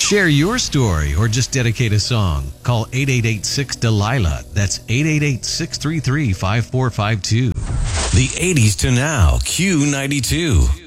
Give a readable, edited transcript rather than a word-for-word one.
Share your story or just dedicate a song. Call 888-6-DELILAH. That's 888-633-5452. The 80s to now, Q92.